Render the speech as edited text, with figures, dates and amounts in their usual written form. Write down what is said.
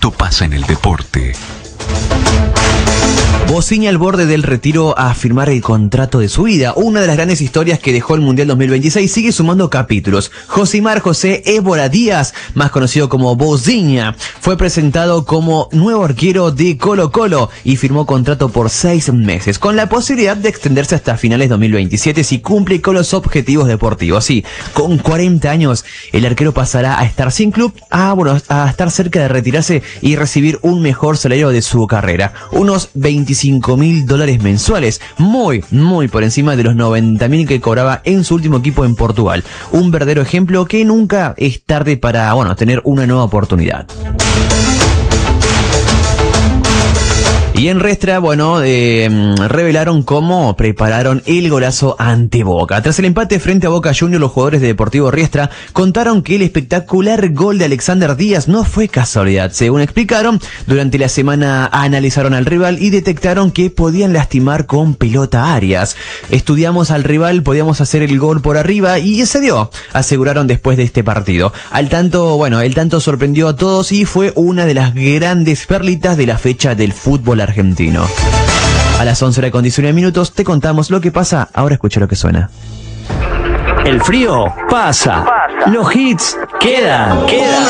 Esto pasa en el deporte. Bozinia al borde del retiro a firmar el contrato de su vida. Una de las grandes historias que dejó el Mundial 2026 sigue sumando capítulos. Josimar José Évora Díaz, más conocido como Bozinia, fue presentado como nuevo arquero de Colo-Colo y firmó contrato por 6 meses, con la posibilidad de extenderse hasta finales 2027 si cumple con los objetivos deportivos. Sí, con 40 años, el arquero pasará a estar sin club a estar cerca de retirarse y recibir un mejor salario de su carrera. Unos $25.000 mensuales, muy por encima de los 90.000 que cobraba en su último equipo en Portugal. Un verdadero ejemplo que nunca es tarde para, tener una nueva oportunidad. Y en Riestra, revelaron cómo prepararon el golazo ante Boca. Tras el empate frente a Boca Juniors, los jugadores de Deportivo Riestra contaron que el espectacular gol de Alexander Díaz no fue casualidad. Según explicaron, durante la semana analizaron al rival y detectaron que podían lastimar con pelota áreas. Estudiamos al rival, podíamos hacer el gol por arriba y se dio, aseguraron después de este partido. El tanto sorprendió a todos y fue una de las grandes perlitas de la fecha del fútbol argentino. A las 11:19 te contamos lo que pasa. Ahora escucha lo que suena. El frío pasa. Los hits quedan.